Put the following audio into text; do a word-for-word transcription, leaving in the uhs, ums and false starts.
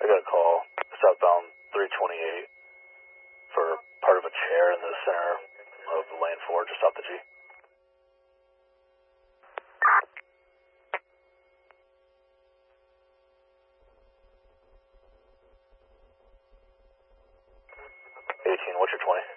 I got a call southbound three twenty-eight for part of a chair in the center of lane four, just off the G. eighteen, what's your twenty?